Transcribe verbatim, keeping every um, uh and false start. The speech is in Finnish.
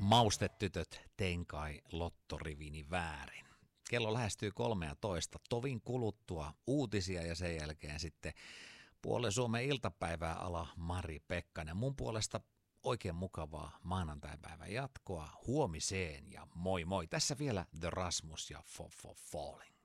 Maustetytöt, tein kai lottorivini väärin. Kello lähestyy kolmeatoista, tovin kuluttua uutisia ja sen jälkeen sitten puolen Suomen iltapäivää ala Mari Pekkanen. Mun puolesta oikein mukavaa maanantaipäivän jatkoa huomiseen ja moi moi. Tässä vielä The Rasmus ja Fo Fo Falling.